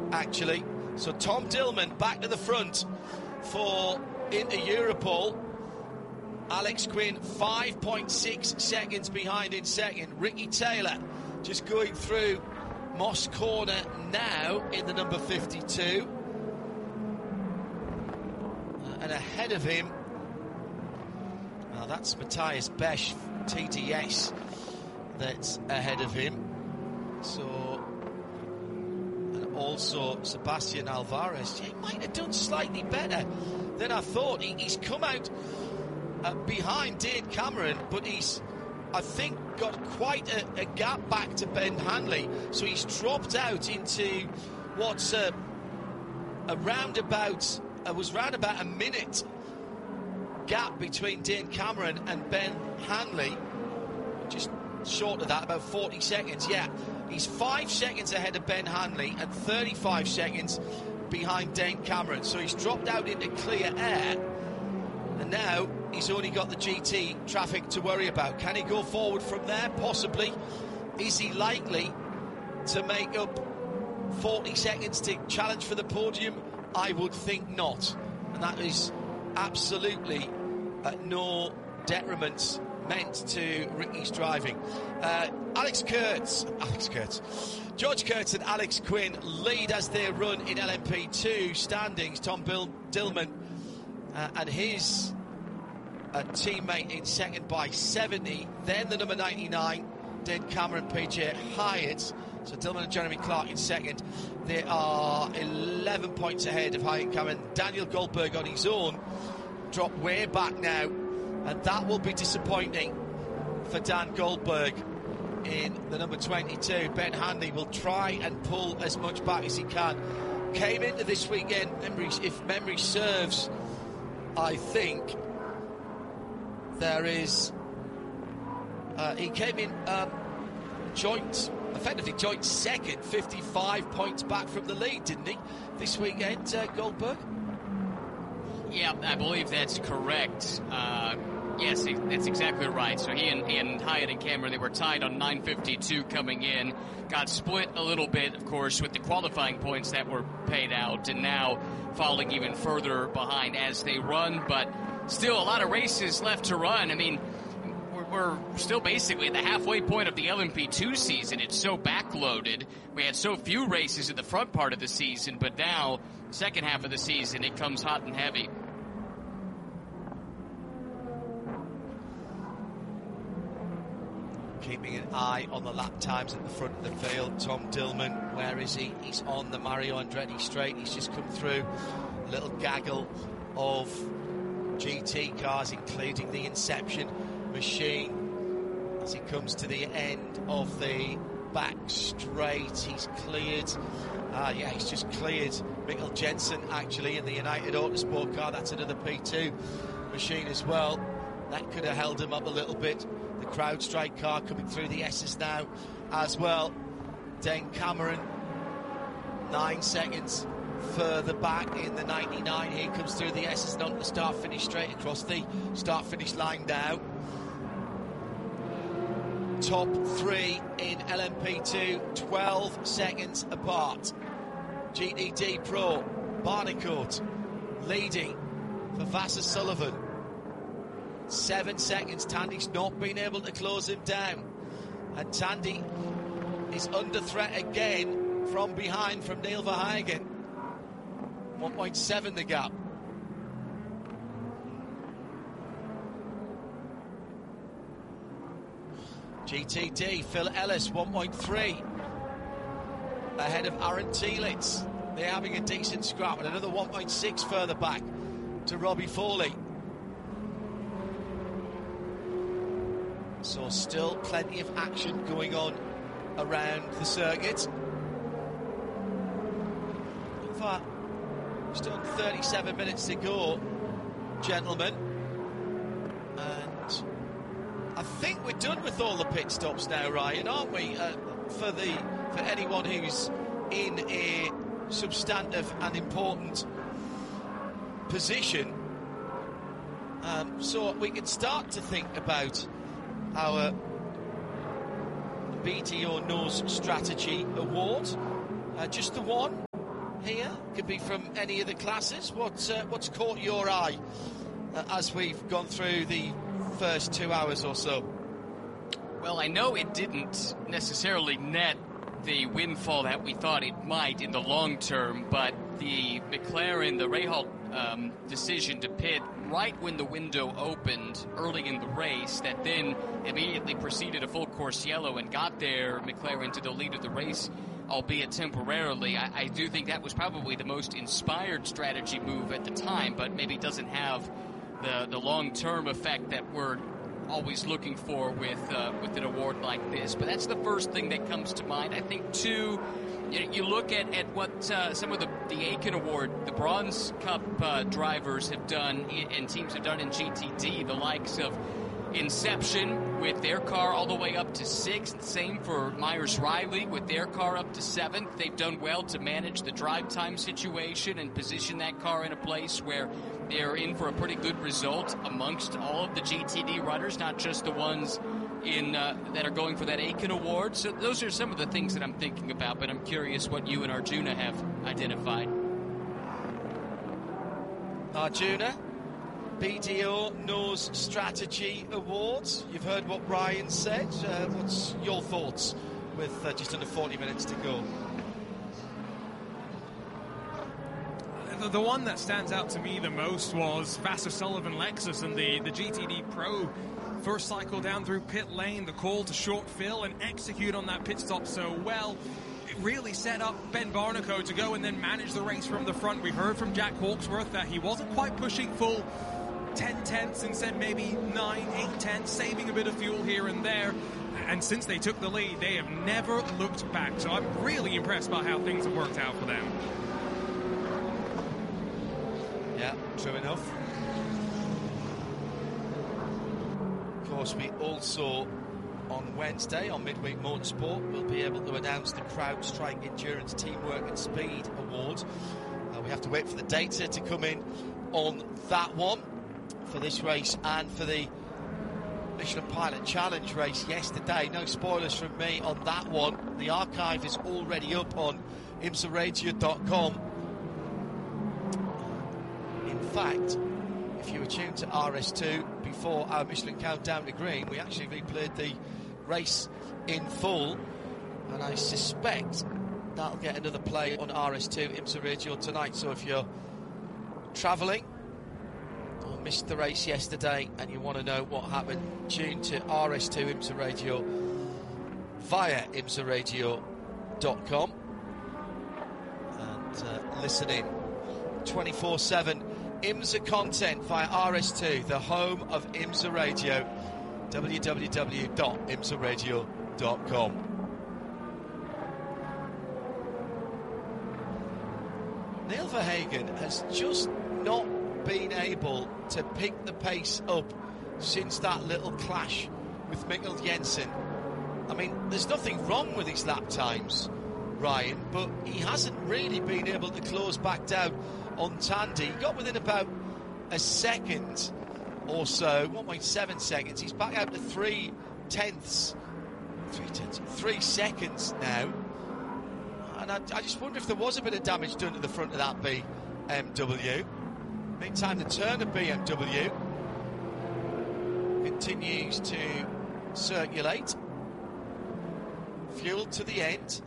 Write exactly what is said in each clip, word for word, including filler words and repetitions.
actually. So Tom Dillman back to the front for Inter Europol. Alex Quinn five point six seconds behind in second. Ricky Taylor just going through Moss Corner now in the number fifty-two. Uh, and ahead of him, well, that's Matthias Besch, T T S, that's ahead of him. So, and also Sebastian Alvarez. He might have done slightly better than I thought. He, he's come out uh, behind Dane Cameron, but he's, I think, got quite a, a gap back to Ben Hanley. So he's dropped out into what's a, a roundabout, uh, was round about a minute gap between Dane Cameron and Ben Hanley. Just short of that, about forty seconds. Yeah, he's five seconds ahead of Ben Hanley and thirty-five seconds behind Dane Cameron. So he's dropped out into clear air, and now he's only got the G T traffic to worry about. Can he go forward from there? Possibly. Is he likely to make up forty seconds to challenge for the podium? I would think not. And that is absolutely at no detriment meant to Ricky's driving. Uh, Alex Kurtz, Alex Kurtz, George Kurtz and Alex Quinn lead as they run in L M P two standings. Tom Bill, Dillman uh, and his uh, teammate in second by seventy. Then the number ninety-nine, Dane Cameron, P J Hyatt. So Dillman and Jeremy Clark in second. They are eleven points ahead of Hyatt and Cameron. Daniel Goldberg on his own dropped way back now, and that will be disappointing for Dan Goldberg in the number twenty-two. Ben Hanley will try and pull as much back as he can. Came into this weekend, memories, if memory serves, I think there is uh, he came in um, joint effectively joint second, fifty-five points back from the lead, didn't he, this weekend, uh, Goldberg? Yeah, I believe that's correct. Uh, yes, that's exactly right. So he and, he and Hyatt and Cameron, they were tied on nine fifty-two coming in. Got split a little bit, of course, with the qualifying points that were paid out, and now falling even further behind as they run. But still a lot of races left to run. I mean, we're, we're still basically at the halfway point of the L M P two season. It's so backloaded. We had so few races in the front part of the season, but now, second half of the season, it comes hot and heavy. Keeping an eye on the lap times at the front of the field. Tom Dillman, where is he? He's on the Mario Andretti straight. He's just come through a little gaggle of G T cars, including the Inception machine. As he comes to the end of the back straight, he's cleared. Ah, yeah, he's just cleared Mikkel Jensen, actually, in the United Autosport car. That's another P two machine as well. That could have held him up a little bit. The CrowdStrike car coming through the S's now as well. Dane Cameron, nine seconds further back in the ninety-nine. Here comes through the S's and on the start-finish, straight across the start-finish line now. Top three in L M P two, twelve seconds apart. G T D Pro, Barnicoat leading for Vasser Sullivan. Seven seconds. Tandy's not been able to close him down. And Tandy is under threat again from behind from Neil Verhagen. one point seven the gap. G T D, Phil Ellis, one point three. Ahead of Aaron Tielitz. They're having a decent scrap. And another one point six further back to Robbie Foley. So still plenty of action going on around the circuit. In fact, still thirty-seven minutes to go, gentlemen. And I think we're done with all the pit stops now, Ryan, aren't we? Uh, for the for anyone who's in a substantive and important position. Um, so we can start to think about our B T O Nose Strategy Award. Uh, just the one, here? Could be from any of the classes. What, uh, what's caught your eye uh, as we've gone through the first two hours or so? Well, I know it didn't necessarily net the windfall that we thought it might in the long term, but the McLaren, the Rahal um, decision to pit right when the window opened early in the race, that then immediately proceeded a full course yellow and got their McLaren to the lead of the race, albeit temporarily. I, I do think that was probably the most inspired strategy move at the time, but maybe doesn't have the, the long-term effect that we're always looking for with uh, with an award like this. But that's the first thing that comes to mind. I think, too, you, you look at, at what uh, some of the, the Aiken Award, the Bronze Cup uh, drivers have done and teams have done in G T D, the likes of Inception with their car all the way up to sixth. Same for Myers-Riley with their car up to seventh. They've done well to manage the drive time situation and position that car in a place where they're in for a pretty good result amongst all of the G T D runners, not just the ones in uh, that are going for that Aiken Award. So those are some of the things that I'm thinking about, but I'm curious what you and Arjuna have identified. Arjuna, B D O Nose Strategy Awards. You've heard what Ryan said. Uh, what's your thoughts with uh, just under forty minutes to go? The, the one that stands out to me the most was Vassar Sullivan Lexus and the, the G T D Pro. First cycle down through pit lane, the call to short fill and execute on that pit stop so well. It really set up Ben Barnicoat to go and then manage the race from the front. We heard from Jack Hawksworth that he wasn't quite pushing full ten tenths, instead maybe nine, eight tenths, saving a bit of fuel here and there. And since they took the lead, they have never looked back. So I'm really impressed by how things have worked out for them. Yeah, true enough. Of course, we also, on Wednesday, on Midweek Motorsport, will be able to announce the CrowdStrike Endurance Teamwork and Speed Awards. Uh, we have to wait for the data to come in on that one for this race and for the Michelin Pilot Challenge race yesterday. No spoilers from me on that one. The archive is already up on imsa radio dot com. In fact, if you were tuned to R S two before our Michelin Countdown to Green, we actually replayed the race in full, and I suspect that'll get another play on R S two IMSA Radio tonight. So if you're travelling or missed the race yesterday and you want to know what happened, tune to R S two IMSA Radio via imsa radio dot com and uh, listen in. twenty-four seven IMSA content via R S two, the home of IMSA Radio, w w w dot imsa radio dot com. Neil Verhagen has just not been able to pick the pace up since that little clash with Mikkel Jensen. I mean, there's nothing wrong with his lap times, Ryan, but he hasn't really been able to close back down on Tandy. He got within about a second or so, one point seven seconds. He's back out to three tenths, three tenths, three seconds now. And I, I just wonder if there was a bit of damage done to the front of that B M W. Meantime, the Turner B M W continues to circulate. Fuel to the end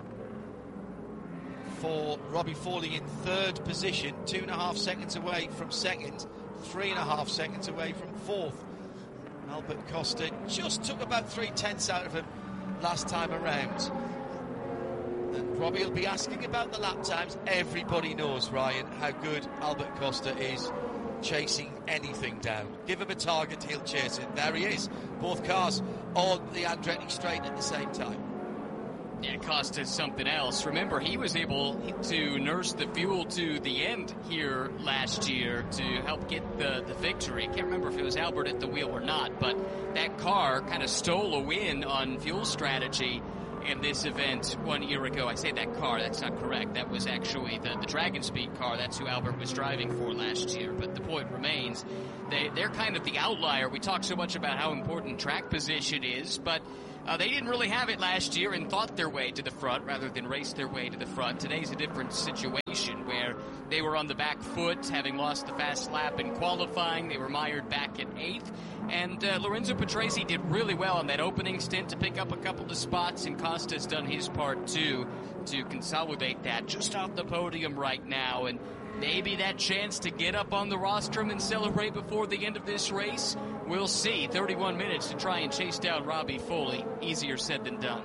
for Robbie Foley in third position, two and a half seconds away from second, three and a half seconds away from fourth. Albert Costa just took about three tenths out of him last time around. And Robbie will be asking about the lap times. Everybody knows, Ryan, how good Albert Costa is chasing anything down. Give him a target, he'll chase it. There he is. Both cars on the Andretti straight at the same time. Yeah, Costa's something else. Remember, he was able to nurse the fuel to the end here last year to help get the, the victory. Can't remember if it was Albert at the wheel or not, but that car kind of stole a win on fuel strategy in this event one year ago. I say that car, that's not correct. That was actually the, the Dragon Speed car. That's who Albert was driving for last year. But the point remains, they, they're kind of the outlier. We talk so much about how important track position is, but Uh, they didn't really have it last year and thought their way to the front rather than race their way to the front. Today's a different situation. where they were on the back foot, having lost the fast lap in qualifying. They were mired back in eighth. And uh, Lorenzo Patrese did really well on that opening stint to pick up a couple of spots, and Costa's done his part too to consolidate that just off the podium right now. And maybe that chance to get up on the rostrum and celebrate before the end of this race, we'll see. thirty-one minutes to try and chase down Robbie Foley. Easier said than done.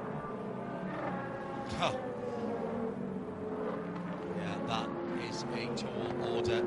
Huh. Yeah, that is a tall order.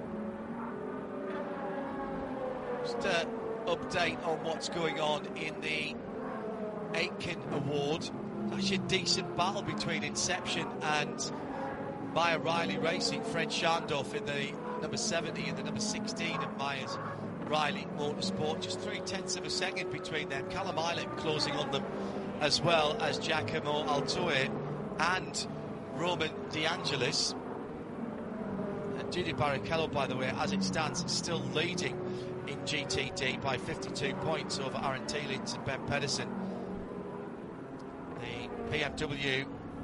Just an update on what's going on in the Aitken Award. Actually a decent battle between Inception and Meyer Riley Racing. Fred Schandorf in the number seventy and the number sixteen of Myers Riley Motorsport. Just three tenths of a second between them. Callum Eilert closing on them, as well as Giacomo Altoe and Roman De Angelis. And Judy Barrichello, by the way, as it stands, still leading in G T D by fifty-two points over Aaron Thielens and Ben Pedersen. The P F W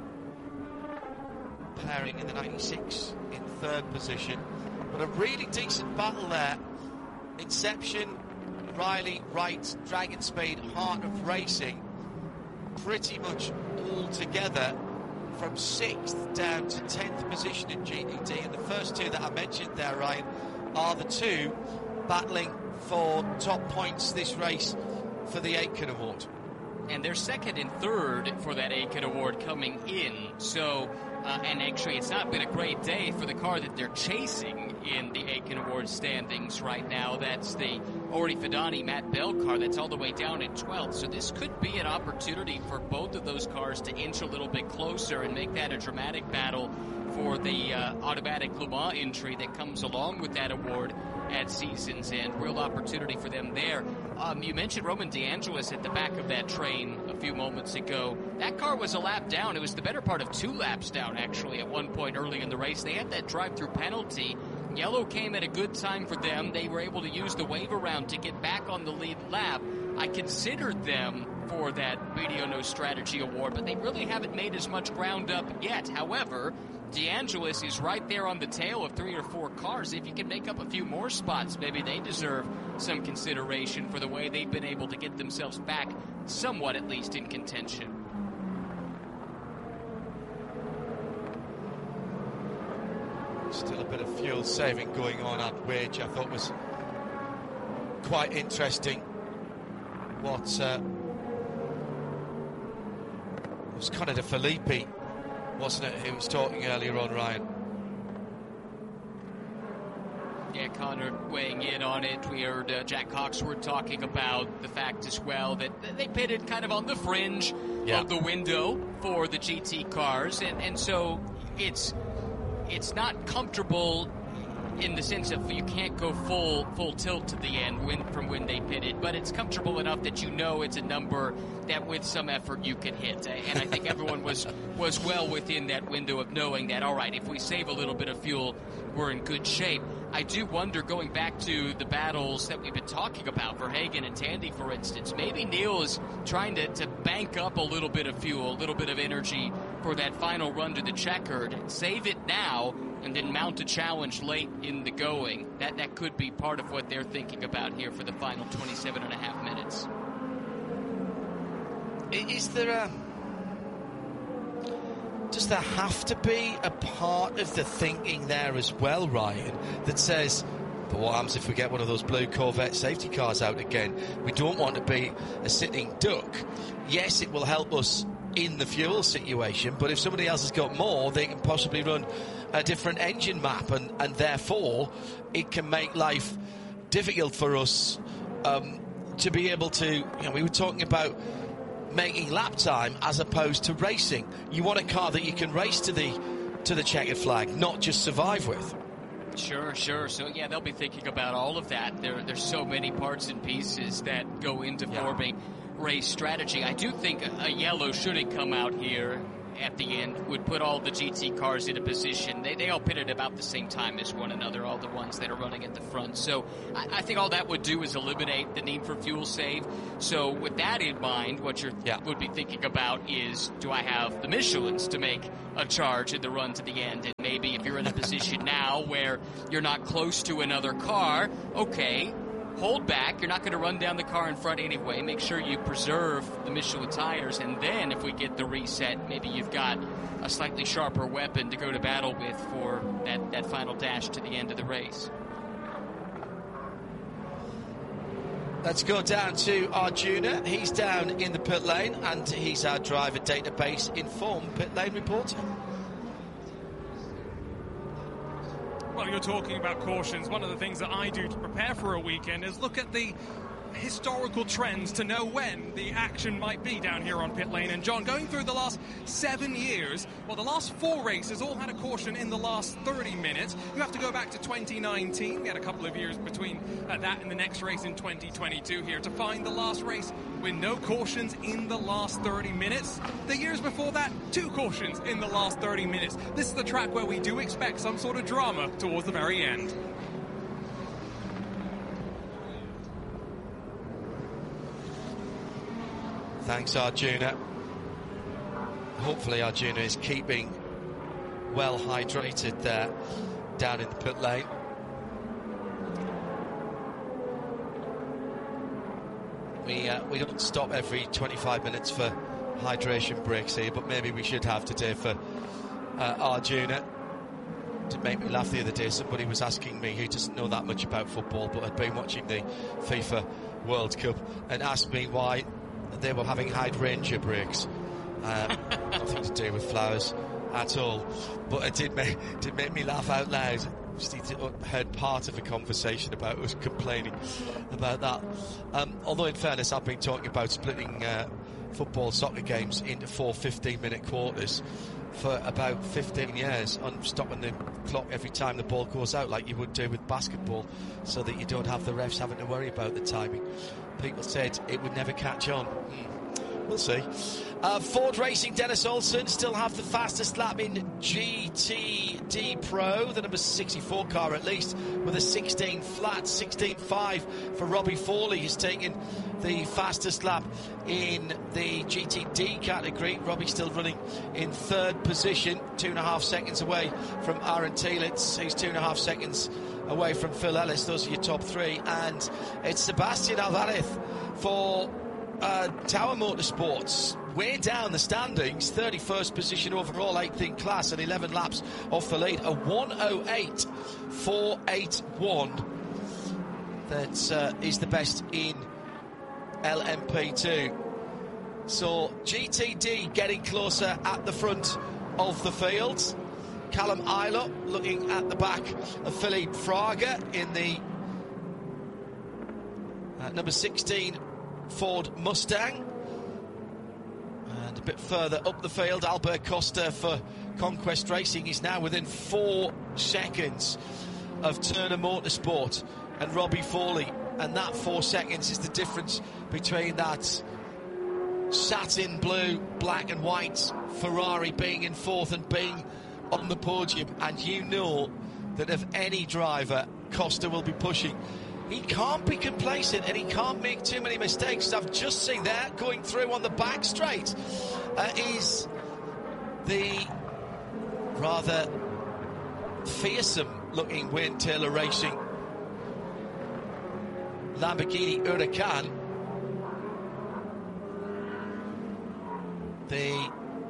pairing in the ninety-six in third position. But a really decent battle there. Inception, Riley, Wright, Dragon Speed, Heart of Racing, pretty much all together from sixth down to tenth position in G T D. And the first two that I mentioned there, Ryan, are the two battling for top points this race for the Aitken Award. And they're second and third for that Aitken Award coming in. So, uh, and actually it's not been a great day for the car that they're chasing in the Aitken Award standings right now. That's the Ori Fidani Matt Bell car that's all the way down in twelfth. So this could be an opportunity for both of those cars to inch a little bit closer and make that a dramatic battle for the uh, automatic Le Mans entry that comes along with that award at season's end. Real opportunity for them there. Um, you mentioned Roman De Angelis at the back of that train a few moments ago. That car was a lap down. It was the better part of two laps down, actually, at one point early in the race. They had that drive-through penalty. Yellow came at a good time for them. They were able to use the wave around to get back on the lead lap. I considered them for that Radio No Strategy Award, but they really haven't made as much ground up yet. However, De Angelis is right there on the tail of three or four cars. If you can make up a few more spots, maybe they deserve some consideration for the way they've been able to get themselves back somewhat, at least, in contention. Still a bit of fuel saving going on at Wedge. I thought was quite interesting. What uh, was Connor De Filippi, wasn't it, who was talking earlier on, Ryan? Yeah, Connor weighing in on it. We heard uh, Jack Hawksworth talking about the fact as well that they pitted kind of on the fringe yeah. of the window for the G T cars, and, and so it's it's not comfortable in the sense of you can't go full full tilt to the end when, from when they pitted, but it's comfortable enough that you know it's a number that with some effort you can hit. And I think everyone was was well within that window of knowing that, all right, if we save a little bit of fuel, we're in good shape. I do wonder, going back to the battles that we've been talking about, Verhagen and Tandy, for instance, maybe Neil is trying to, to bank up a little bit of fuel, a little bit of energy for that final run to the checkered. Save it now and then mount a challenge late in the going. That that could be part of what they're thinking about here for the final twenty-seven and a half minutes. Is there a... Does there have to be a part of the thinking there as well, Ryan, that says, but what happens if we get one of those blue Corvette safety cars out again? We don't want to be a sitting duck. Yes, it will help us in the fuel situation, but if somebody else has got more, they can possibly run a different engine map, and, and therefore it can make life difficult for us um, to be able to, you know, we were talking about making lap time as opposed to racing. You want a car that you can race to the to the checkered flag, not just survive with. Sure, sure. So, yeah, they'll be thinking about all of that. There, there's so many parts and pieces that go into yeah. forming race strategy. I do think a, a yellow shouldn't come out here at the end would put all the G T cars into position. They, they all pitted about the same time as one another, all the ones that are running at the front. So I, I think all that would do is eliminate the need for fuel save. So with that in mind, what you yeah. would be thinking about is, do I have the Michelins to make a charge in the run to the end? And maybe if you're in a position now where you're not close to another car, okay, hold back. You're not going to run down the car in front anyway. Make sure you preserve the Michelin tires, and then if we get the reset, maybe you've got a slightly sharper weapon to go to battle with for that, that final dash to the end of the race. Let's go down to Arjuna. He's down in the pit lane, and he's our driver database informed pit lane reporter. Well, you're talking about cautions. One of the things that I do to prepare for a weekend is look at the historical trends to know when the action might be down here on pit lane. And John, going through the last seven years, well, the last four races all had a caution in the last thirty minutes. You have to go back to twenty nineteen. We had a couple of years between uh, that and the next race in twenty twenty-two here to find the last race with no cautions in the last thirty minutes. The years before that, two cautions in the last thirty minutes. This is the track where we do expect some sort of drama towards the very end. Thanks, Arjuna. Hopefully Arjuna is keeping well hydrated there down in the pit lane. We uh, we don't stop every twenty-five minutes for hydration breaks here, but maybe we should have today for uh, Arjuna. To make me laugh the other day, somebody was asking me, who doesn't know that much about football but had been watching the FIFA World Cup, and asked me why they were having hydrangea breaks. Um, nothing to do with flowers at all, but it did make, did make me laugh out loud. Just heard part of a conversation about us complaining about that. Um, although in fairness, I've been talking about splitting uh, football soccer games into four fifteen minute quarters for about fifteen years, on stopping the clock every time the ball goes out, like you would do with basketball, so that you don't have the refs having to worry about the timing. People said it would never catch on. Mm. We'll see. Uh, Ford Racing, Dennis Olsen still have the fastest lap in G T D Pro, the number sixty-four car at least, with a sixteen flat, sixteen five for Robbie Fawley, who's taken the fastest lap in the G T D category. Robbie still running in third position, two and a half seconds away from Aaron Telitz, who's two and a half seconds away from Phil Ellis. Those are your top three, and it's Sebastian Alvarez for uh, Tower Motorsports. Way down the standings, thirty-first position overall, eighth in class, and eleven laps off the lead. A one oh eight four eighty-one. That uh, is the best in L M P two. So G T D getting closer at the front of the field. Callum Ilott looking at the back of Philippe Fraga in the uh, number sixteen Ford Mustang. And a bit further up the field, Albert Costa for Conquest Racing is now within four seconds of Turner Motorsport and Robbie Fawley. And that four seconds is the difference between that satin blue, black and white Ferrari being in fourth and being on the podium. And you know that if any driver, Costa will be pushing. He can't be complacent and he can't make too many mistakes. I've just seen that going through on the back straight uh, is the rather fearsome looking Wayne Taylor Racing Lamborghini Huracan. The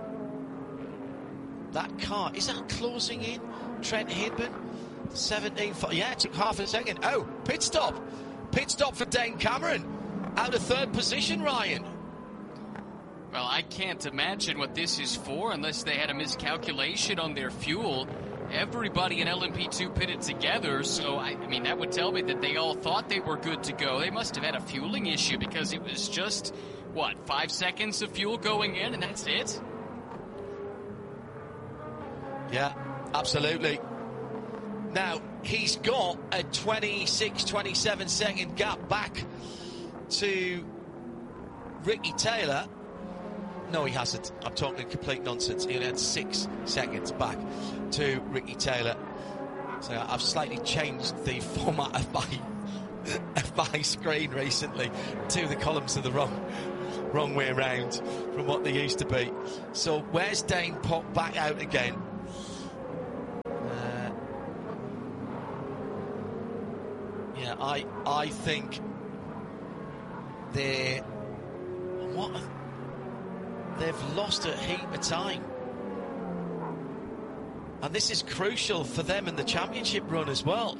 that car, is that closing in? Trent Hidburn, seventeen, yeah, it took half a second. Oh, pit stop. Pit stop for Dane Cameron. Out of third position, Ryan. Well, I can't imagine what this is for unless they had a miscalculation on their fuel. Everybody in L M P two pitted together, so I, I mean, that would tell me that they all thought they were good to go. They must have had a fueling issue because it was just, what, five seconds of fuel going in and that's it? Yeah, absolutely. Now, he's got a twenty-six, twenty-seven second gap back to Ricky Taylor. No, he hasn't. I'm talking complete nonsense. He only had six seconds back to Ricky Taylor. So I've slightly changed the format of my of my screen recently to the columns are the wrong wrong way around from what they used to be. So where's Dane popped back out again? Uh, yeah, I I think they're what they've lost a heap of time. And this is crucial for them in the championship run as well.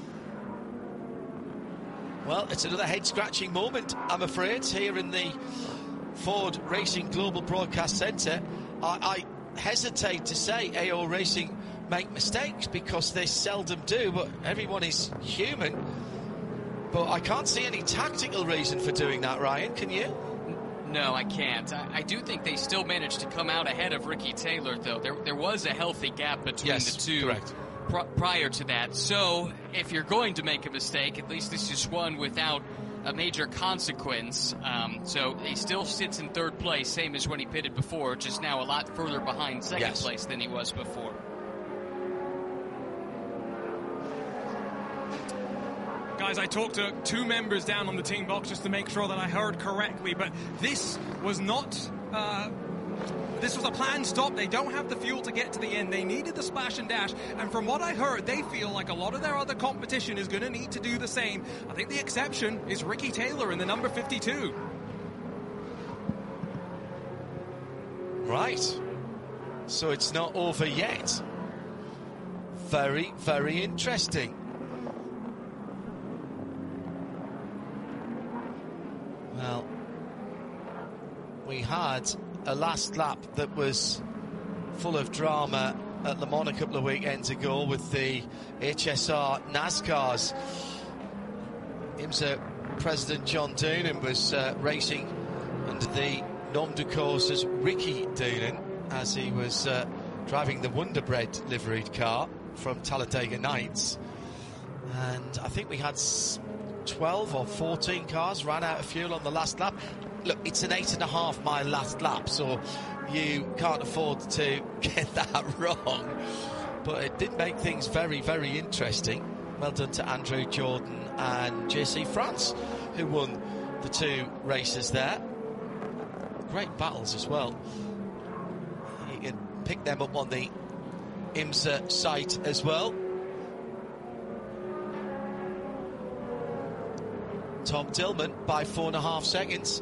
Well, it's another head-scratching moment, I'm afraid, here in the Ford Racing Global Broadcast Centre. I, I hesitate to say A O Racing make mistakes because they seldom do, but everyone is human. But I can't see any tactical reason for doing that, Ryan, can you? No, I can't. I, I do think they still managed to come out ahead of Ricky Taylor, though. There, there was a healthy gap between yes, the two pr- prior to that. So, if you're going to make a mistake, at least this is one without a major consequence. Um, so, he still sits in third place, same as when he pitted before, just now a lot further behind second yes. place than he was before. Guys, I talked to two members down on the team box just to make sure that I heard correctly, but this was not... Uh, this was a planned stop. They don't have the fuel to get to the end. They needed the splash and dash, and from what I heard, they feel like a lot of their other competition is going to need to do the same. I think the exception is Ricky Taylor in the number fifty-two. Right. So it's not over yet. Very, very interesting. Well, we had a last lap that was full of drama at Le Mans a couple of weekends ago with the H S R NASCARs. IMSA President John Doonan was uh, racing under the nom de cause as Ricky Doonan as he was uh, driving the Wonderbread liveried car from Talladega Nights. And I think we had twelve or fourteen cars ran out of fuel on the last lap. Look, it's an eight and a half mile last lap, so you can't afford to get that wrong. But it did make things very, very interesting. Well done to Andrew Jordan and J C France, who won the two races there. Great battles as well. You can pick them up on the IMSA site as well. Tom Tillman by four and a half seconds.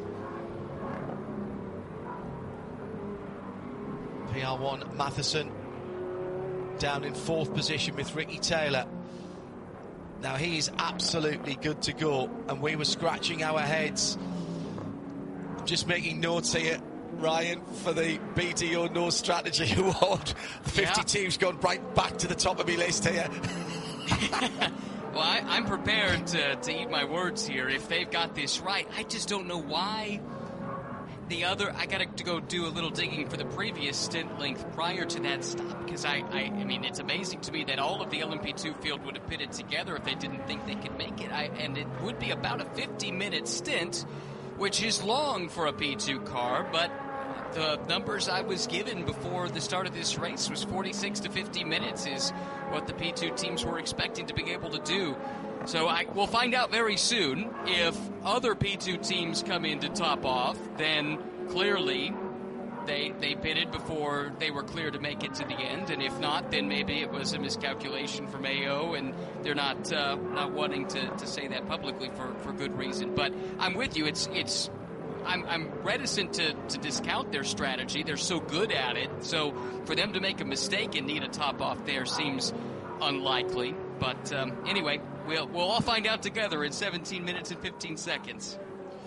P R one Matheson down in fourth position with Ricky Taylor. Now he is absolutely good to go, and we were scratching our heads. I'm just making notes here, Ryan, for the B D O No Strategy Award. The fifty-two's yeah. gone right back to the top of my list here. Well, I, I'm prepared to, to eat my words here if they've got this right. I just don't know why the other... I got to go do a little digging for the previous stint length prior to that stop, because I, I, I mean, it's amazing to me that all of the L M P two field would have pitted together if they didn't think they could make it. I, and it would be about a fifty-minute stint, which is long for a P two car, but the numbers I was given before the start of this race was forty-six to fifty minutes is what the P two teams were expecting to be able to do. So I, we'll find out very soon. If other P two teams come in to top off, then clearly they they pitted before they were clear to make it to the end. And if not, then maybe it was a miscalculation from A O, and they're not uh, not wanting to, to say that publicly for, for good reason. But I'm with you. It's it's. I'm, I'm reticent to, to discount their strategy. They're so good at it. So for them to make a mistake and need a top off there seems unlikely. But um, anyway, we'll we'll all find out together in seventeen minutes and fifteen seconds.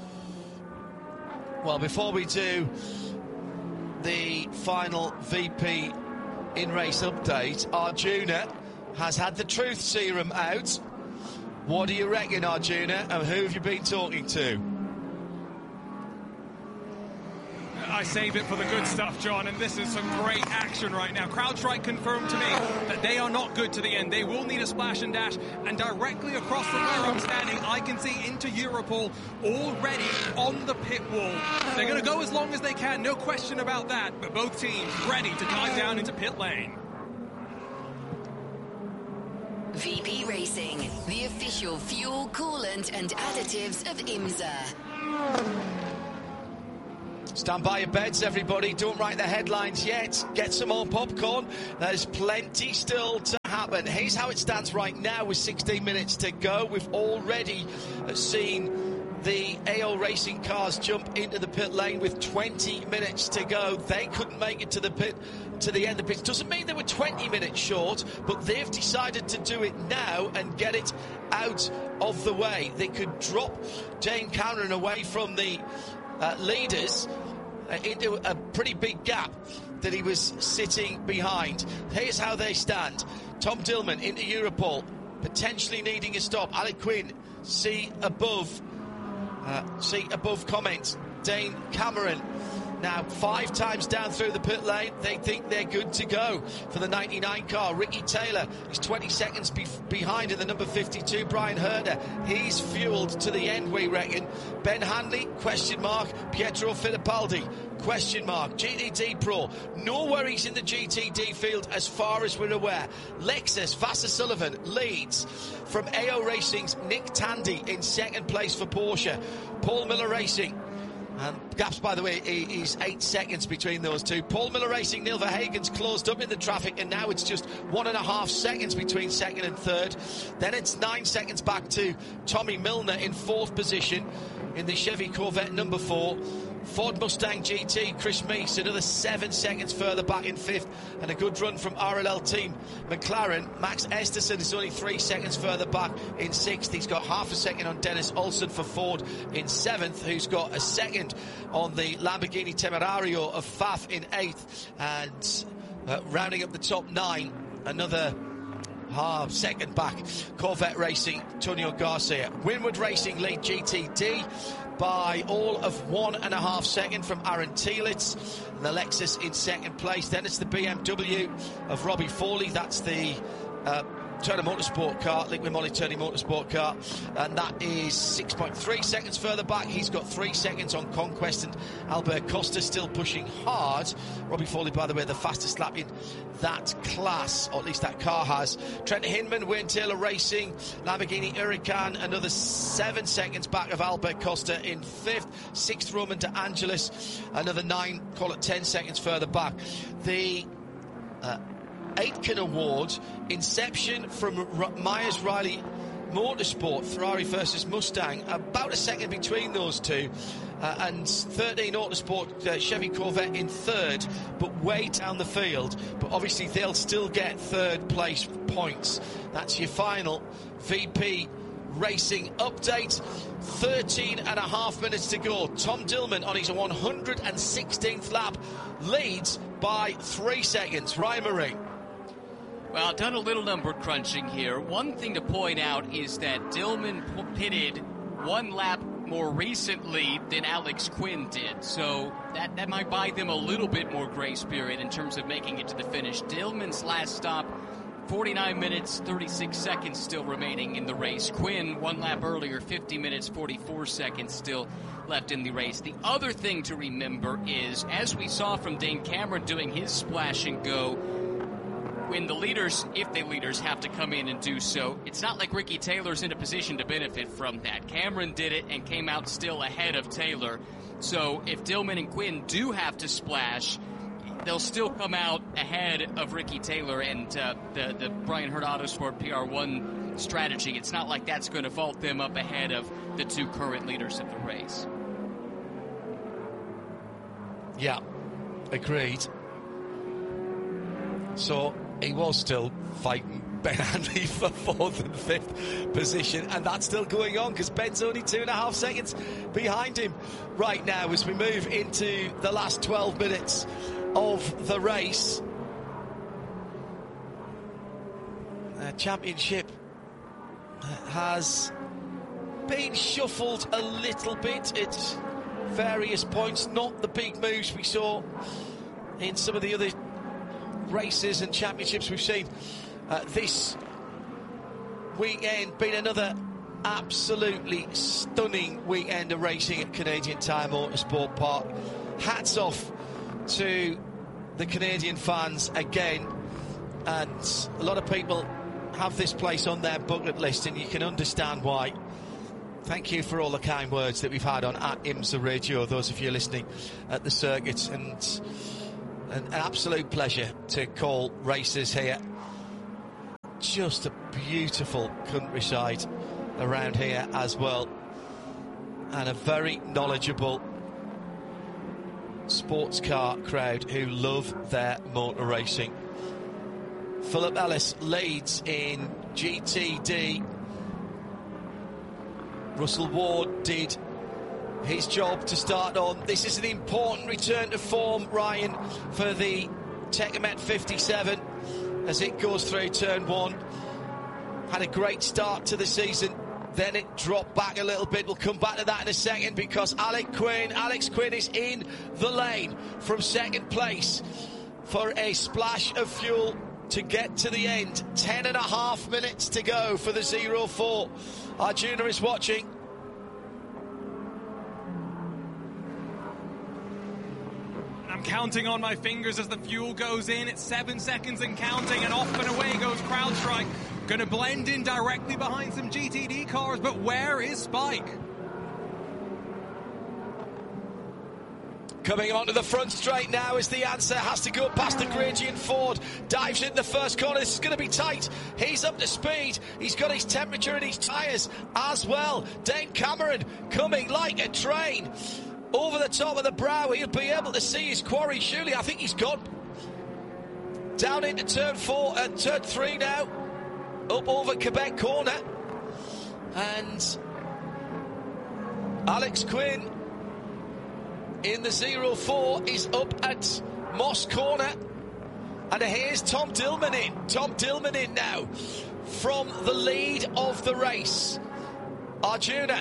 Well, before we do the final V P in-race update, Arjuna has had the truth serum out. What do you reckon, Arjuna, and who have you been talking to? I save it for the good stuff, John, and this is some great action right now. CrowdStrike confirmed to me that they are not good to the end. They will need a splash and dash, and directly across from where I'm standing, I can see into Europol already on the pit wall. They're going to go as long as they can, no question about that, but both teams ready to dive down into pit lane. V P Racing, the official fuel, coolant and additives of IMSA. Stand by your beds, everybody. Don't write the headlines yet. Get some more popcorn. There's plenty still to happen. Here's how it stands right now with sixteen minutes to go. We've already seen the A O Racing cars jump into the pit lane with twenty minutes to go. They couldn't make it to the pit, to the end of the pit. Doesn't mean they were twenty minutes short, but they've decided to do it now and get it out of the way. They could drop Dane Cameron away from the uh, leaders uh, into a pretty big gap that he was sitting behind. Here's how they stand. Tom Dillman into Europol, potentially needing a stop. Alec Quinn, see above Uh, see above comments. Dane Cameron now five times down through the pit lane. They think they're good to go for the ninety-nine car. Ricky Taylor is twenty seconds be behind in the number fifty-two, Brian Herder. He's fueled to the end, we reckon. Ben Hanley, question mark. Pietro Fittipaldi, question mark. G T D Pro, no worries in the G T D field as far as we're aware. Lexus, Vasser Sullivan leads from A O Racing's Nick Tandy in second place for Porsche. Paul Miller Racing, and gaps, by the way, is eight seconds between those two. Paul Miller Racing, Neil Verhagen's closed up in the traffic, and now it's just one and a half seconds between second and third. Then it's nine seconds back to Tommy Milner in fourth position in the Chevy Corvette number four. Ford Mustang G T, Chris Meese, another seven seconds further back in fifth, and a good run from R L L team McLaren. Max Esterson is only three seconds further back in sixth. He's got half a second on Dennis Olsen for Ford in seventh, who's got a second on the Lamborghini Temerario of Faf in eighth, and uh, rounding up the top nine, another half second back, Corvette Racing, Tonio Garcia. Winward Racing lead G T D by all of one and a half second from Aaron Tielitz, and the Lexus in second place. Then it's the B M W of Robbie Foley. That's the uh, Turner Motorsport car, Liquid Moly Turner Motorsport car, and that is six point three seconds further back. He's got three seconds on Conquest, and Albert Costa still pushing hard. Robbie Foley, by the way, the fastest lap in that class, or at least that car has. Trent Hinman, Wayne Taylor Racing, Lamborghini Huracan, another seven seconds back of Albert Costa in fifth. Sixth, Roman De Angelis, another nine, call it ten seconds further back. The uh, Aitken Award, Inception from R Myers Riley Motorsport, Ferrari versus Mustang, about a second between those two, uh, and thirteen Autosport uh, Chevy Corvette in third, but way down the field. But obviously they'll still get third place points. That's your final V P Racing update. thirteen and a half minutes to go. Tom Dillman on his one hundred sixteenth lap leads by three seconds. Ryan Marie. Well, done a little number crunching here. One thing to point out is that Dillman pitted one lap more recently than Alex Quinn did. So that, that might buy them a little bit more grace period in terms of making it to the finish. Dillman's last stop, forty-nine minutes, thirty-six seconds still remaining in the race. Quinn, one lap earlier, fifty minutes, forty-four seconds still left in the race. The other thing to remember is, as we saw from Dane Cameron doing his splash and go, when the leaders, if the leaders have to come in and do so, it's not like Ricky Taylor's in a position to benefit from that. Cameron did it and came out still ahead of Taylor. So if Dillman and Quinn do have to splash, they'll still come out ahead of Ricky Taylor and uh, the, the Brian Hurd Autosport P R one strategy. It's not like that's going to vault them up ahead of the two current leaders of the race. Yeah, agreed. So he was still fighting Ben Hanley for fourth and fifth position, and that's still going on because Ben's only two and a half seconds behind him right now as we move into the last twelve minutes of the race. The championship has been shuffled a little bit. It various points, not the big moves we saw in some of the other races and championships we've seen uh, this weekend. Been another absolutely stunning weekend of racing at Canadian Tire Motorsport Park. Hats off to the Canadian fans again, and a lot of people have this place on their bucket list, and you can understand why. Thank you for all the kind words that we've had on at IMSA Radio, those of you listening at the circuits, and an, an absolute pleasure to call races here. Just a beautiful countryside around here as well, and a very knowledgeable sports car crowd who love their motor racing. Philip Ellis leads in G T D. Russell Ward did his job to start on. This is an important return to form, Ryan, for the Tecamet fifty-seven as it goes through turn one. Had a great start to the season, then it dropped back a little bit. We'll come back to that in a second, because Alex Quinn, Alex Quinn is in the lane from second place for a splash of fuel to get to the end. Ten and a half minutes to go for the zero four. Arjuna is watching. I'm counting on my fingers as the fuel goes in. It's seven seconds and counting, and off and away goes CrowdStrike. Going to blend in directly behind some G T D cars, but where is Spike? Coming onto the front straight now is the answer. Has to go past the gradient. Ford dives in the first corner. This is going to be tight. He's up to speed. He's got his temperature in his tyres as well. Dane Cameron coming like a train over the top of the brow. He'll be able to see his quarry. Surely, I think he's gone down into turn four and uh, turn three now. Up over Quebec corner. And Alex Quinn in the zero four is up at Moss corner. And here's Tom Dillman in. Tom Dillman in now from the lead of the race. Arjuna.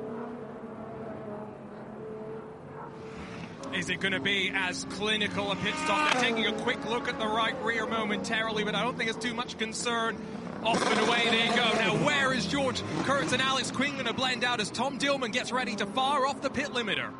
Is it going to be as clinical a pit stop? They're taking a quick look at the right rear momentarily, but I don't think it's too much concern. Off and away they go. Now, where is George Kurtz and Alex Quinn going to blend out as Tom Dillman gets ready to fire off the pit limiter?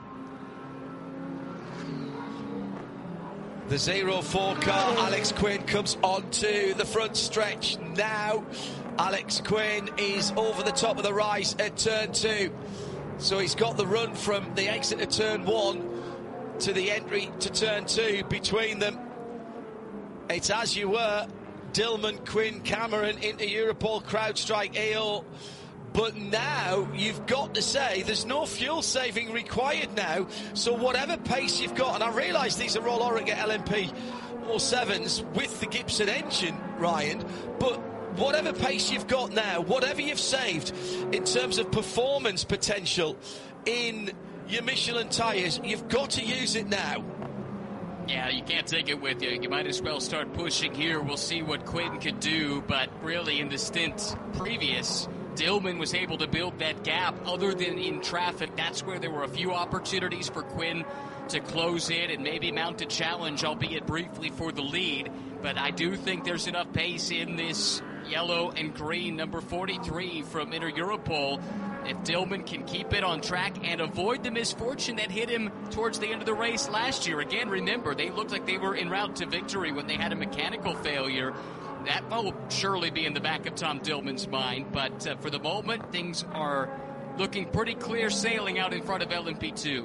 The zero four car, Alex Quinn, comes onto the front stretch now. Alex Quinn is over the top of the rise at turn two. So he's got the run from the exit of turn one to the entry to turn two between them. It's as you were. Dillman, Quinn, Cameron into Europol, CrowdStrike, A O. But now you've got to say there's no fuel saving required now. So whatever pace you've got, and I realise these are all Oregon L M P oh sevens with the Gibson engine, Ryan, but whatever pace you've got now, whatever you've saved in terms of performance potential in your Michelin tyres, you've got to use it now. Yeah, you can't take it with you. You might as well start pushing here. We'll see what Quinn could do, but really in the stint previous, Dillman was able to build that gap. Other than in traffic, that's where there were a few opportunities for Quinn to close in and maybe mount a challenge, albeit briefly, for the lead. But I do think there's enough pace in this yellow and green number forty-three from Inter Europol. If Dillman can keep it on track and avoid the misfortune that hit him towards the end of the race last year. Again, remember, they looked like they were en route to victory when they had a mechanical failure. That will surely be in the back of Tom Dillman's mind. But uh, for the moment, things are looking pretty clear sailing out in front of L M P two.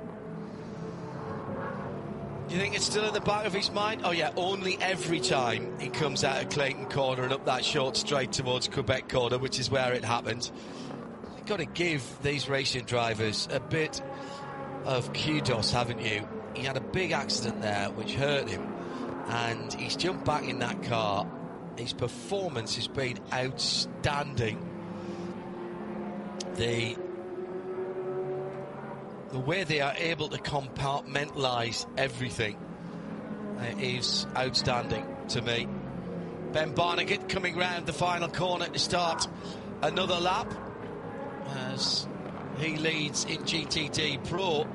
You think it's still in the back of his mind? Oh yeah, only every time he comes out of Clayton corner and up that short straight towards Quebec corner, which is where it happened. You've got to give these racing drivers a bit of kudos, haven't you? He had a big accident there which hurt him, and he's jumped back in that car. His performance has been outstanding. The the way they are able to compartmentalise everything uh, is outstanding to me. Ben Barnegat coming round the final corner to start another lap as he leads in G T D Pro.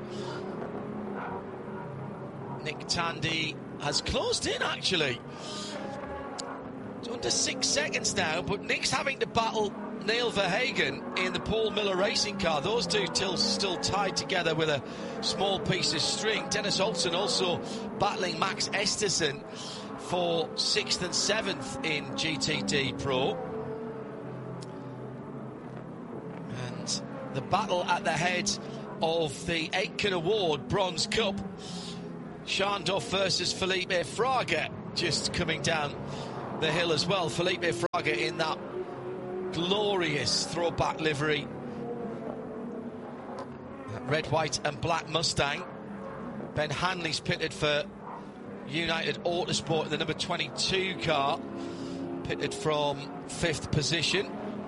Nick Tandy has closed in, actually. It's under six seconds now, but Nick's having to battle Neil Verhagen in the Paul Miller racing car. Those two still, still tied together with a small piece of string. Dennis Olsen also battling Max Esterson for sixth and seventh in G T D Pro. And the battle at the head of the Aitken Award Bronze Cup. Schandorf versus Felipe Fraga, just coming down the hill as well. Felipe Fraga in that glorious throwback livery, red, white and black Mustang. Ben Hanley's pitted for United Autosport in the number twenty-two car, pitted from fifth position.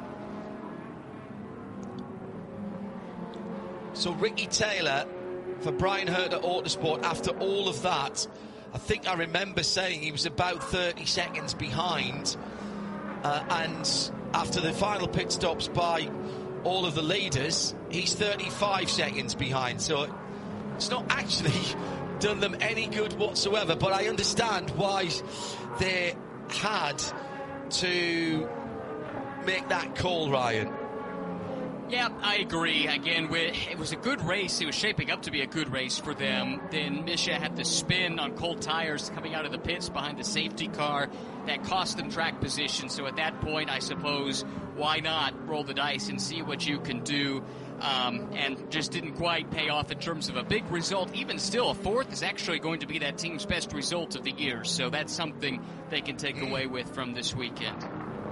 So Ricky Taylor for Brian Herter Autosport, after all of that, I think I remember saying he was about thirty seconds behind, uh, and after the final pit stops by all of the leaders, he's thirty-five seconds behind. So it's not actually done them any good whatsoever, but I understand why they had to make that call, Ryan. Yeah, I agree. Again, it was a good race. It was shaping up to be a good race for them. Then Misha had the spin on cold tires coming out of the pits behind the safety car. That cost them track position. So at that point, I suppose, why not roll the dice and see what you can do? Um, and just didn't quite pay off in terms of a big result. Even still, a fourth is actually going to be that team's best result of the year. So that's something they can take mm. away with from this weekend.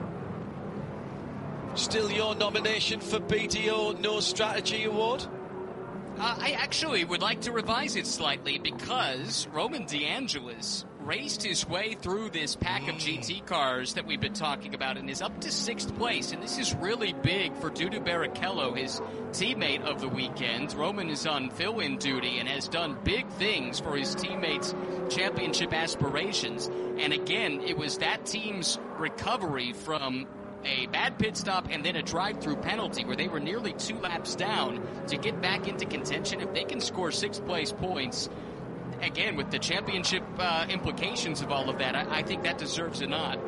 Still your nomination for B D O Nose Strategy Award? Uh, I actually would like to revise it slightly, because Roman DeAngelis raced his way through this pack of G T cars that we've been talking about and is up to sixth place. And this is really big for Dudu Barrichello, his teammate of the weekend. Roman is on fill-in duty and has done big things for his teammates' championship aspirations. And again, it was that team's recovery from a bad pit stop and then a drive-through penalty where they were nearly two laps down to get back into contention. If they can score sixth place points, again, with the championship uh, implications of all of that, I, I think that deserves a nod.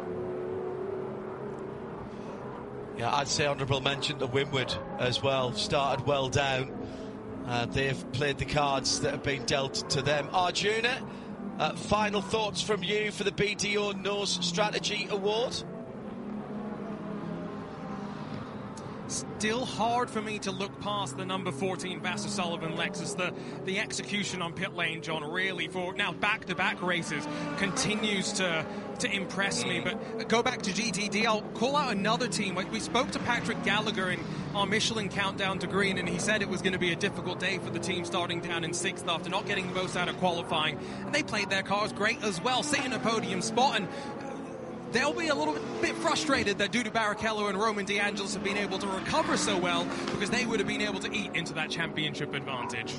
Yeah, I'd say honourable mention to Winward as well. Started well down. Uh, they've played the cards that have been dealt to them. Arjuna, uh, final thoughts from you for the B D O Nose Strategy Award? Still hard for me to look past the number fourteen Vassar Sullivan Lexus. The the execution on pit lane, John, really for now back-to-back races continues to to impress me. But go back to G T D, I'll call out another team. We spoke to Patrick Gallagher in our Michelin Countdown to Green, and he said it was going to be a difficult day for the team starting down in sixth after not getting the most out of qualifying. And they played their cars great as well, sitting a podium spot, and they'll be a little bit frustrated that Dudu Barrichello and Roman DeAngelis have been able to recover so well, because they would have been able to eat into that championship advantage.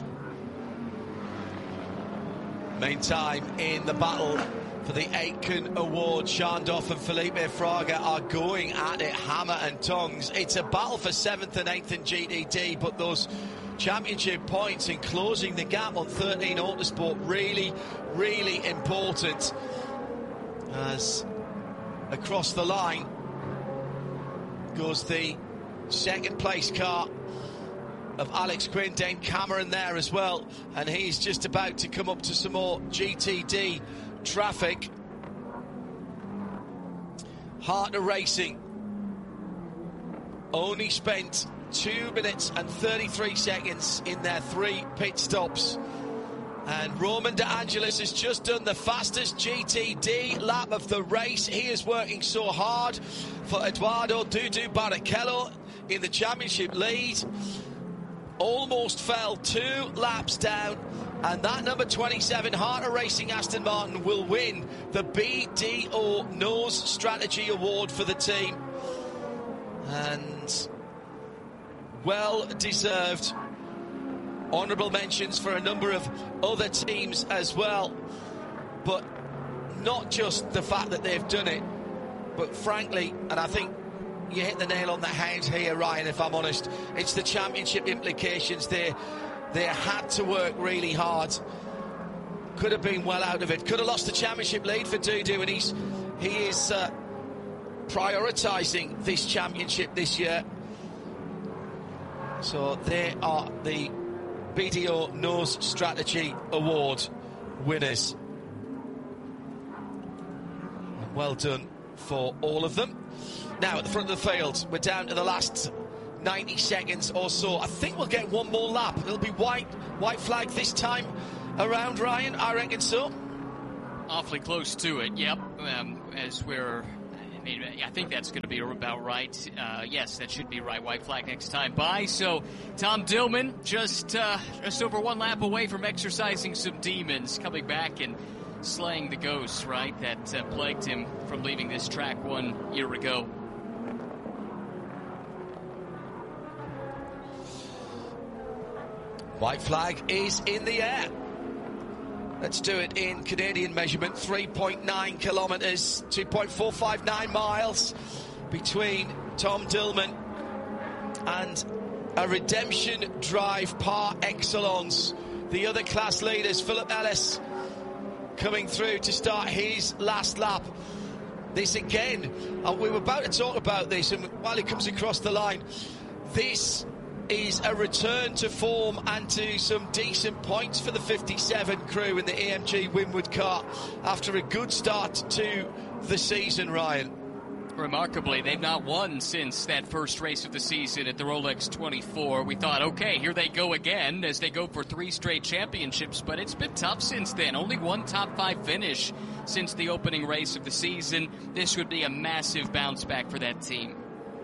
Main time in the battle for the Aitken Award. Schandorf and Felipe Fraga are going at it hammer and tongs. It's a battle for seventh and eighth in G T D, but those championship points and closing the gap on thirteen Autosport really, really important. As across the line goes the second place car of Alex Quinn. Dane Cameron there as well, and he's just about to come up to some more G T D traffic. Harter Racing only spent two minutes and thirty-three seconds in their three pit stops. And Roman DeAngelis has just done the fastest G T D lap of the race. He is working so hard for Eduardo Dudu Barrichello in the championship lead. Almost fell two laps down. And that number twenty-seven Harter Racing Aston Martin will win the B D O Nose Strategy Award for the team. And well deserved. Honourable mentions for a number of other teams as well, but not just the fact that they've done it, but frankly, and I think you hit the nail on the head here, Ryan, if I'm honest. It's the championship implications. They, they had to work really hard. Could have been well out of it. Could have lost the championship lead for Doudou, and he's, he is uh, prioritising this championship this year. So they are the B D O Nose Strategy Award winners. And well done for all of them. Now at the front of the field, we're down to the last ninety seconds or so. I think we'll get one more lap. It'll be white, white flag this time around, Ryan. I reckon so. Awfully close to it, yep. Um, as we're, I mean, I think that's going to be about right. Uh, yes, that should be right. White flag next time by. So Tom Dillman just uh, just over one lap away from exercising some demons, coming back and slaying the ghosts, right, that uh, plagued him from leaving this track one year ago. White flag is in the air. Let's do it in Canadian measurement. three point nine kilometres, two point four five nine miles between Tom Dillman and a redemption drive par excellence. The other class leaders, Philip Ellis, coming through to start his last lap. This again, uh, we were about to talk about this, and while he comes across the line, this is a return to form and to some decent points for the fifty-seven crew in the A M G Winward car after a good start to the season, Ryan. Remarkably, they've not won since that first race of the season at the Rolex twenty-four. We thought, okay, here they go again as they go for three straight championships, but it's been tough since then. Only one top five finish since the opening race of the season. This would be a massive bounce back for that team.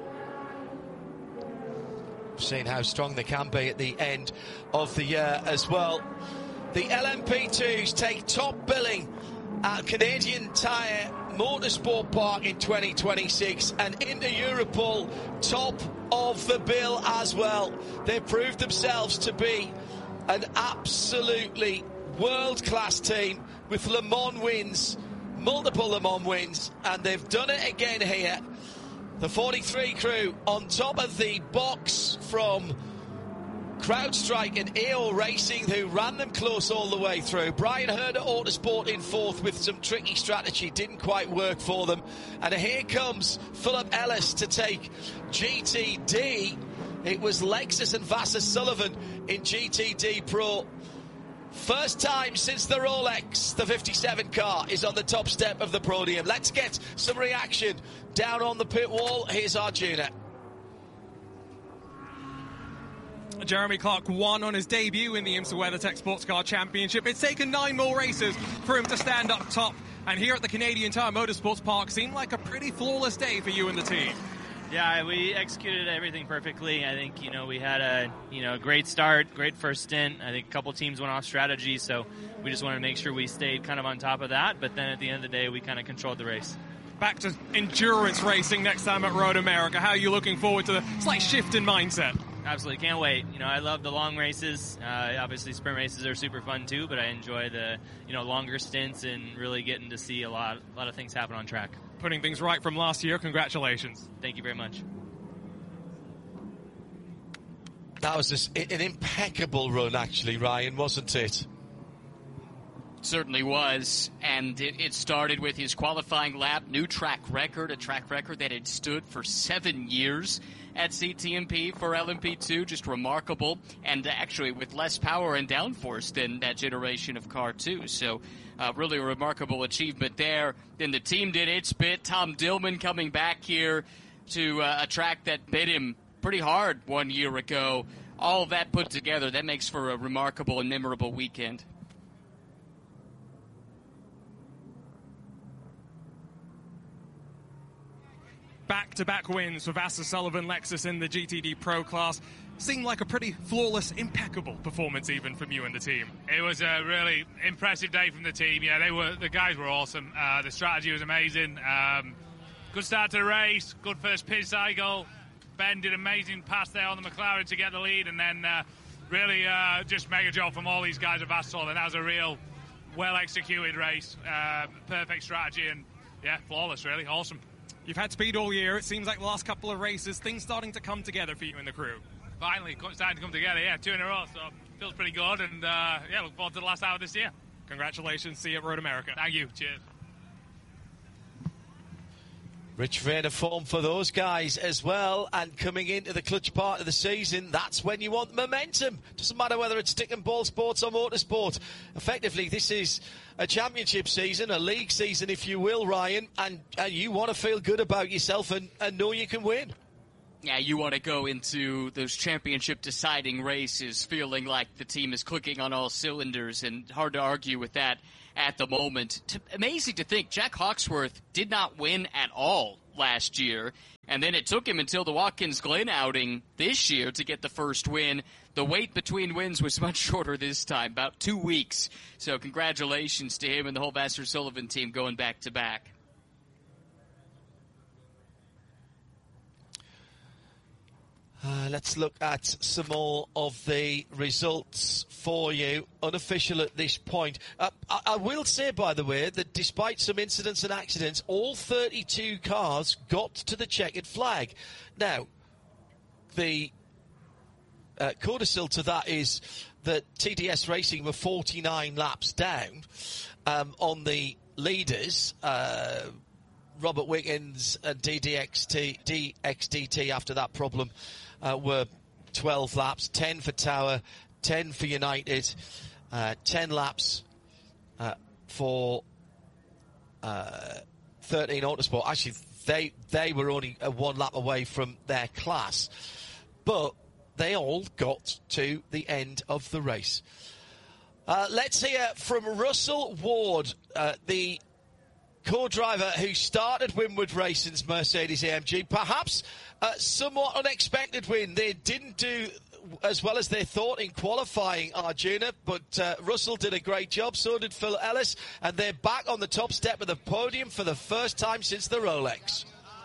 Seeing how strong they can be at the end of the year as well. The L M P twos take top billing at Canadian Tire Motorsport Park in twenty twenty-six, and Inter Europol top of the bill as well. They proved themselves to be an absolutely world-class team with Le Mans wins, multiple Le Mans wins, and they've done it again here. The forty-three crew on top of the box from CrowdStrike and A O Racing, who ran them close all the way through. Brian Herder Autosport in fourth with some tricky strategy, didn't quite work for them. And here comes Philip Ellis to take G T D. It was Lexus and Vasser Sullivan in G T D Pro. First time since the Rolex, the fifty-seven car is on the top step of the podium. Let's get some reaction down on the pit wall. Here's Arjuna. Jeremy Clark won on his debut in the IMSA WeatherTech Sports Car Championship. It's taken nine more races for him to stand up top. And here at the Canadian Tire Motorsports Park, seemed like a pretty flawless day for you and the team. Yeah, we executed everything perfectly. I think, you know, we had a, you know, great start, great first stint. I think a couple teams went off strategy, so we just wanted to make sure we stayed kind of on top of that. But then at the end of the day, we kind of controlled the race. Back to endurance racing next time at Road America. How are you looking forward to the slight shift in mindset? Absolutely, can't wait. You know, I love the long races. Uh, obviously, sprint races are super fun too, but I enjoy the, you know, longer stints and really getting to see a lot, a lot of things happen on track. Putting things right from last year. Congratulations. Thank you very much. That was just an impeccable run, actually, Ryan, wasn't it? Certainly was, and it, it started with his qualifying lap, new track record, a track record that had stood for seven years at C T M P for L M P two, just remarkable, and actually with less power and downforce than that generation of car too, so uh, really a remarkable achievement there. Then the team did its bit, Tom Dillman coming back here to uh, a track that bit him pretty hard one year ago. All of that put together, that makes for a remarkable and memorable weekend. Back-to-back wins for Vasser Sullivan Lexus in the G T D Pro class. Seemed like a pretty flawless, impeccable performance even from you and the team. It was a really impressive day from the team. Yeah, they were the guys were awesome. Uh, the strategy was amazing. Um, good start to the race, good first pit cycle. Ben did an amazing pass there on the McLaren to get the lead, and then uh, really uh, just mega job from all these guys at Vasser Sullivan. That was a real well-executed race, uh, perfect strategy, and yeah, flawless, really awesome. You've had speed all year. It seems like the last couple of races, things starting to come together for you and the crew. Finally, starting to come together, yeah, two in a row, so feels pretty good, and uh, yeah, look forward to the last hour this year. Congratulations, see you at Road America. Thank you, cheers. Rich vein of form for those guys as well, and coming into the clutch part of the season, that's when you want momentum. Doesn't matter whether it's stick and ball sports or motorsport. Effectively, this is a championship season, a league season, if you will, Ryan, and, and you want to feel good about yourself and, and know you can win. Yeah, you want to go into those championship deciding races feeling like the team is clicking on all cylinders, and hard to argue with that at the moment. T- amazing to think Jack Hawksworth did not win at all last year, and then it took him until the Watkins Glen outing this year to get the first win. The wait between wins was much shorter this time, about two weeks. So congratulations to him and the whole Vasser Sullivan team going back to back. Uh, let's look at some more of the results for you, unofficial at this point. Uh, I, I will say, by the way, that despite some incidents and accidents, all thirty-two cars got to the checkered flag. Now, the uh, codicil to that is that T D S Racing were forty-nine laps down um, on the leaders. Uh, Robert Wiggins and D D X T, D X D T after that problem uh, were twelve laps, ten for Tower, ten for United, uh, ten laps uh, for uh, thirteen Autosport. Actually, they they were only uh, one lap away from their class, but they all got to the end of the race. Uh, let's hear from Russell Ward, uh, the co-driver who started Winward Racing's Mercedes A M G. Perhaps a somewhat unexpected win. They didn't do as well as they thought in qualifying, Arjuna, but uh, Russell did a great job, so did Phil Ellis, and they're back on the top step of the podium for the first time since the Rolex.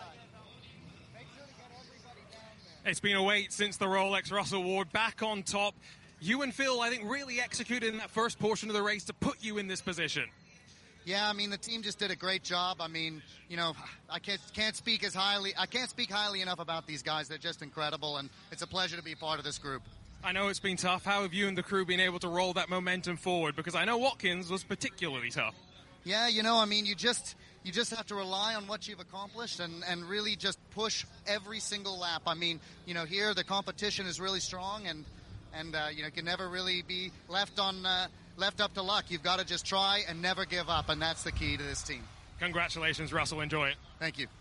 It's been a wait since the Rolex. Russell Ward back on top. You and Phil, I think, really executed in that first portion of the race to put you in this position. Yeah, I mean, the team just did a great job. I mean, you know, I can't can't speak as highly, I can't speak highly enough about these guys. They're just incredible, and it's a pleasure to be part of this group. I know it's been tough. How have you and the crew been able to roll that momentum forward? Because I know Watkins was particularly tough. Yeah, you know, I mean, you just you just have to rely on what you've accomplished and, and really just push every single lap. I mean, you know, here the competition is really strong, and and uh, you know, can never really be left on. Uh, left up to luck. You've got to just try and never give up, and that's the key to this team. Congratulations, Russell. Enjoy it. Thank you.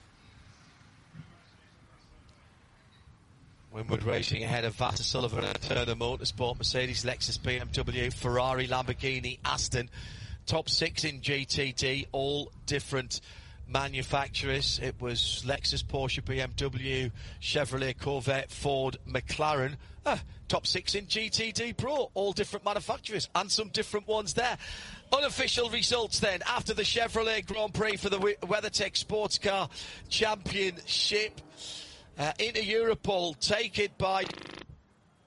Winward Racing ahead of Vasser Sullivan and Turner Motorsport, Mercedes, Lexus, B M W, Ferrari, Lamborghini, Aston. Top six in G T D, all different manufacturers. It was Lexus, Porsche, B M W, Chevrolet, Corvette, Ford, McLaren. Ah, top six in G T D Pro, all different manufacturers and some different ones there. Unofficial results then after the Chevrolet Grand Prix for the WeatherTech Sports Car Championship. Uh, into Europol, take it by